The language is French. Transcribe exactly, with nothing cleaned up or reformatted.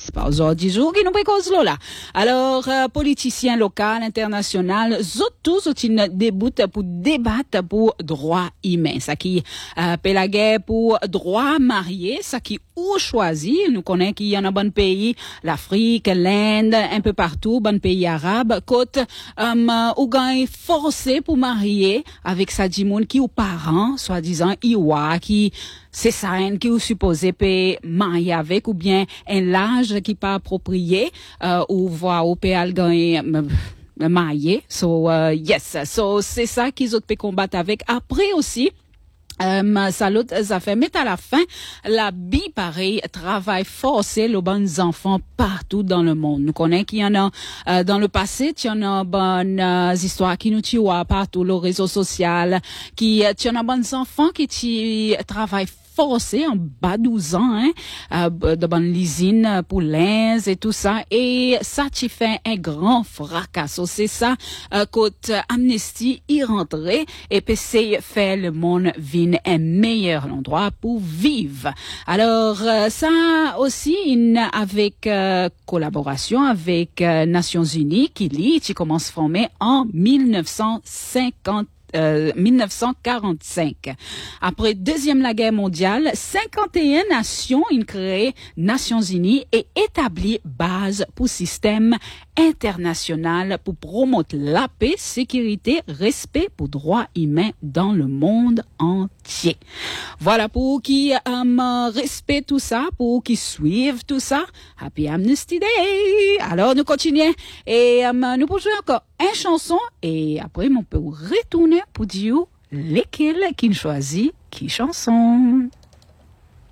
pas aujourd'hui jour qui nous précose là. Alors, euh, politiciens locaux, international, tous une début pour débattre pour droit humain. Ça qui euh, paie la guerre pour droit marié, ça qui ou choisi. Nous connaissons qu'il y en a bon pays, l'Afrique, l'Inde, un peu partout, bon pays arabe, côte euh, ou gagne forcé pour marier avec sa dimoun qui ou parents, soi-disant iwa, qui c'est ça qui ou supposé peut marier avec ou bien un âge qui pas approprié euh, ou voir au péal gagner euh, marier. So uh, yes, so c'est ça qu'ils autres peut combattre avec. Après aussi Um, ça l'autre, ça fait mettre à la fin la bi pareil travail forcé les bons enfants partout dans le monde. Nous connaissons qu'il y en a euh, dans le passé, il y en a bonnes euh, histoires qui nous tuent partout le réseau social, qui il y en a bons enfants qui qui travaillent forcé en bas douze ans, hein, euh, de bonnes l'usine pour l'Inde et tout ça, et ça tu fait un grand fracas. So, c'est ça, euh, côté Amnesty y rentrer et puis c'est faire le monde vin un meilleur endroit pour vivre. Alors euh, ça aussi une avec euh, collaboration avec euh, Nations Unies qui lit, qui commence à former en mille neuf cent cinquante. Euh, mille neuf cent quarante-cinq. Après deuxième la guerre mondiale, cinquante et un nations ont créé Nations Unies et établi base pour système international pour promouvoir la paix, sécurité, respect pour droits humains dans le monde entier. Voilà pour qui um, respectent tout ça, pour qui suivent tout ça. Happy Amnesty Day. Alors nous continuons et um, nous pouvons jouer encore une chanson et après on peut retourner pour dire lesquels qui choisit qui chanson.